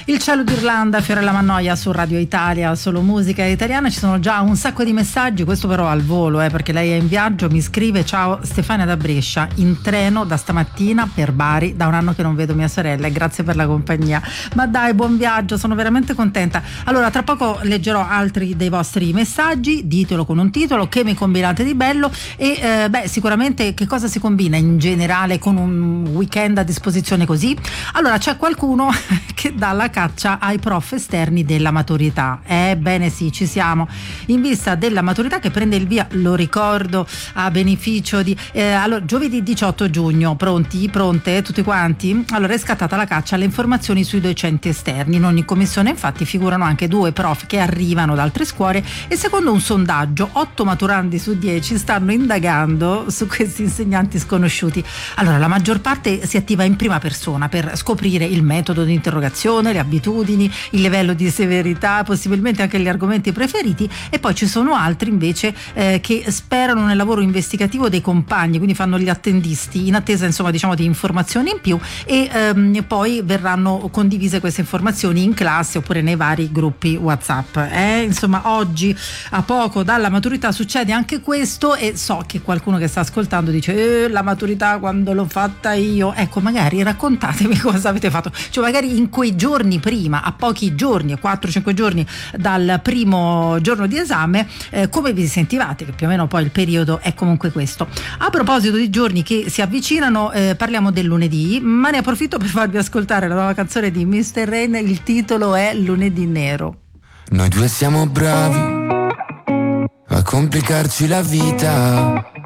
Il cielo d'Irlanda, Fiorella Mannoia su Radio Italia, solo musica italiana. Ci sono già un sacco di messaggi, questo però al volo, perché lei è in viaggio. Mi scrive: ciao Stefania da Brescia, in treno da stamattina per Bari, da un anno che non vedo mia sorella e grazie per la compagnia. Ma dai, buon viaggio, sono veramente contenta. Allora, tra poco leggerò altri dei vostri messaggi, ditelo con un titolo, che mi combinate di bello e sicuramente che cosa si combina in generale con un weekend a disposizione così. Allora, c'è qualcuno che dà la caccia ai prof esterni della maturità. Bene, sì, ci siamo. In vista della maturità che prende il via, lo ricordo, a beneficio di allora, giovedì 18 giugno, pronte tutti quanti? Allora, è scattata la caccia alle informazioni sui docenti esterni. In ogni commissione infatti figurano anche 2 prof che arrivano da altre scuole e secondo un sondaggio 8 maturandi su 10 stanno indagando su questi insegnanti sconosciuti. Allora, la maggior parte si attiva in prima persona per scoprire il metodo di interrogazione, le abitudini, il livello di severità, possibilmente anche gli argomenti preferiti, e poi ci sono altri invece che sperano nel lavoro investigativo dei compagni, quindi fanno gli attendisti in attesa, insomma, diciamo, di informazioni in più e poi verranno condivise queste informazioni in classe oppure nei vari gruppi WhatsApp. Insomma, oggi a poco dalla maturità succede anche questo e so che qualcuno che sta ascoltando dice la maturità quando l'ho fatta io. Ecco, magari raccontatemi cosa avete fatto, cioè magari in quei giorni prima, a pochi giorni, a 4-5 giorni dal primo giorno di esame, come vi sentivate, che più o meno poi il periodo è comunque questo. A proposito di giorni che si avvicinano, parliamo del lunedì, ma ne approfitto per farvi ascoltare la nuova canzone di Mr. Rain, il titolo è Lunedì Nero. Noi due siamo bravi a complicarci la vita,